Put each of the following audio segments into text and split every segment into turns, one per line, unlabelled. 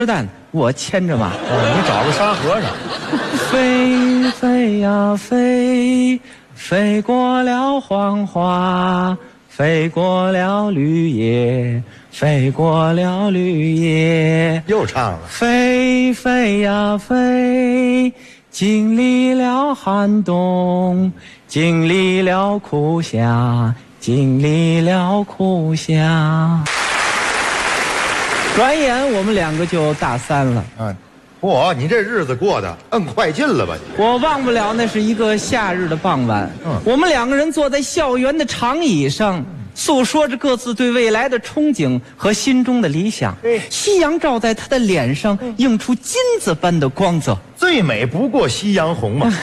蛋，我牵着马。
你找个沙和尚。
飞飞呀飞，飞过了黄花，飞过了绿叶，飞过了绿叶。
又唱了。
飞飞呀飞，经历了寒冬，经历了苦夏，经历了苦夏。转眼我们两个就大三了。
嚯，你这日子过得摁快进了吧你？
我忘不了那是一个夏日的傍晚，我们两个人坐在校园的长椅上，诉说着各自对未来的憧憬和心中的理想。夕阳照在他的脸上，映出金子般的光泽。
最美不过夕阳红嘛。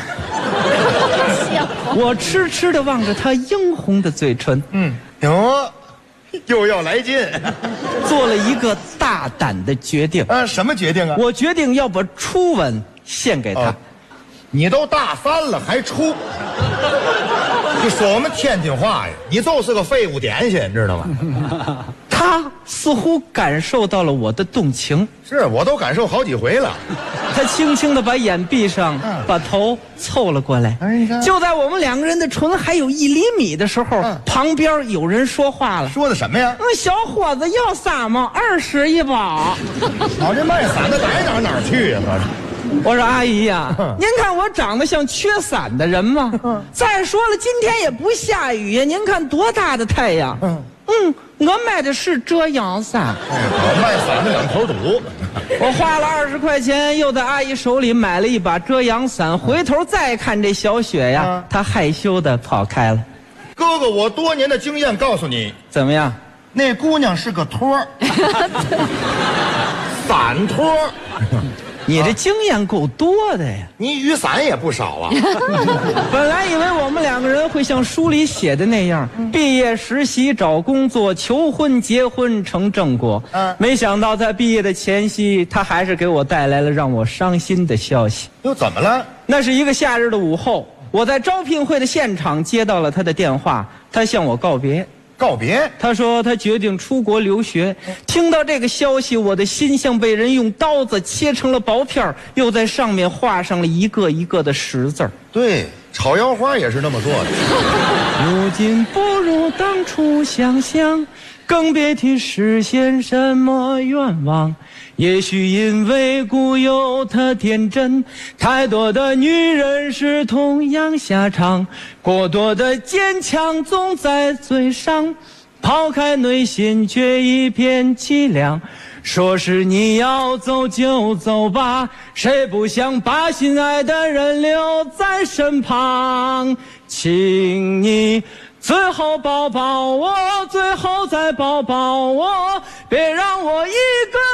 我痴痴地望着他殷红的嘴唇，
哟，又要来劲。
做了一个大胆的决定。
什么决定啊？
我决定要把初吻献给他。
你都大三了还初？就说我们天津话呀，你就是个废物点心，你知道吗？
他似乎感受到了我的动情，
是我都感受好几回了。
他轻轻地把眼闭上，把头凑了过来。就在我们两个人的唇还有1厘米的时候，旁边有人说话了。
说的什么呀？
小伙子要伞吗？20一包。
老这卖伞的逮哪去呀？
我说阿姨呀，您看我长得像缺伞的人吗？再说了，今天也不下雨呀，您看多大的太阳。我买的是遮阳伞。
我卖伞的两头堵。
我花了20块钱，又在阿姨手里买了一把遮阳伞。回头再看这小雪呀，她害羞地跑开了。
哥哥，我多年的经验告诉你，
怎么样？
那姑娘是个托儿，伞托儿。
你这经验够多的呀！
你雨伞也不少啊。
本来以为我们两个人会像书里写的那样，毕业实习找工作，求婚结婚成正果。没想到在毕业的前夕，他还是给我带来了让我伤心的消息。
又怎么了？
那是一个夏日的午后，我在招聘会的现场接到了他的电话，他向我告别。
告别？
他说他决定出国留学。听到这个消息，我的心像被人用刀子切成了薄片，又在上面画上了一个一个的10字。
对，炒腰花也是那么做的。
如今不如当初想象，更别提实现什么愿望。也许因为固有的天真，太多的女人是同样下场，过多的坚强总在嘴上，抛开内心却一片凄凉。说是你要走就走吧，谁不想把心爱的人留在身旁？请你最后抱抱我，最后再抱抱我，别让我一个